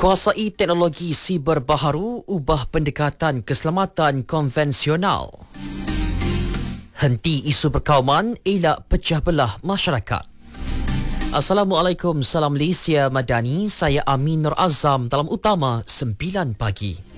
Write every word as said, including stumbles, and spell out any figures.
Kuasai teknologi siber baharu ubah pendekatan keselamatan konvensional. Henti isu perkauman, elak pecah belah masyarakat. Assalamualaikum, salam Malaysia Madani. Saya Amin Nur Azam dalam Utama sembilan pagi.